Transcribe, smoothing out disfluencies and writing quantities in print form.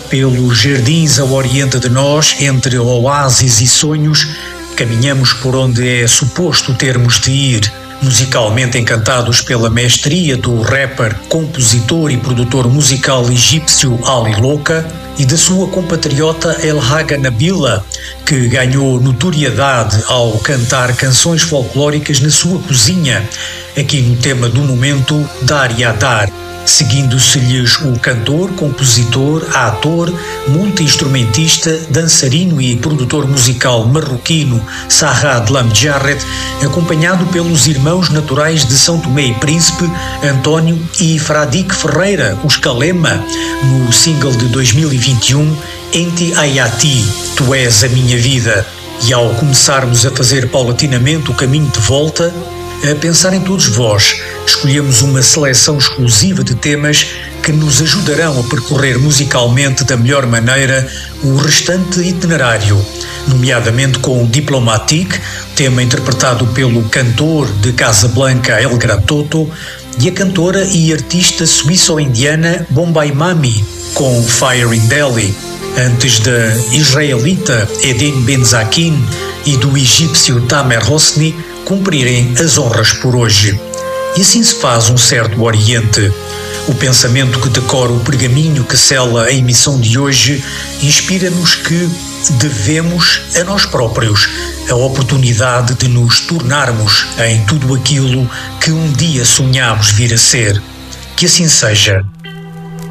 Pelos jardins ao oriente de nós, entre oásis e sonhos, caminhamos por onde é suposto termos de ir, musicalmente encantados pela mestria do rapper, compositor e produtor musical egípcio Ali Louca e da sua compatriota El Haga Nabila, que ganhou notoriedade ao cantar canções folclóricas na sua cozinha, aqui no tema do momento, Dar Ya Dar, seguindo-se-lhes o cantor, compositor, ator, multi-instrumentista, dançarino e produtor musical marroquino Sarrad Lamjarret, acompanhado pelos irmãos naturais de São Tomé e Príncipe, António e Fradique Ferreira, os Calema, no single de 2021, Enti Ayati, Tu És a Minha Vida. E ao começarmos a fazer paulatinamente o caminho de volta, a pensar em todos vós, escolhemos uma seleção exclusiva de temas que nos ajudarão a percorrer musicalmente da melhor maneira o restante itinerário, nomeadamente com o Diplomatique, tema interpretado pelo cantor de Casablanca El Gran Toto, e a cantora e artista suíço-indiana Bombay Mami, com Fire in Delhi, antes da israelita Eden Benzakin e do egípcio Tamer Hosni cumprirem as honras por hoje. E assim se faz um certo Oriente. O pensamento que decora o pergaminho que sela a emissão de hoje inspira-nos que devemos a nós próprios a oportunidade de nos tornarmos em tudo aquilo que um dia sonhámos vir a ser. Que assim seja.